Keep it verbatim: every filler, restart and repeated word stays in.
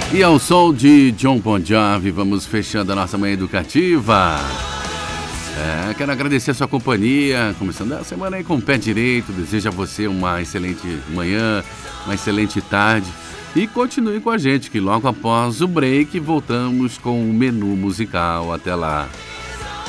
E ao som de John Bon Jovi, vamos fechando a nossa manhã educativa. É, quero agradecer a sua companhia, começando a semana aí com o pé direito. Desejo a você uma excelente manhã, uma excelente tarde. E continue com a gente, que logo após o break voltamos com o menu musical. Até lá.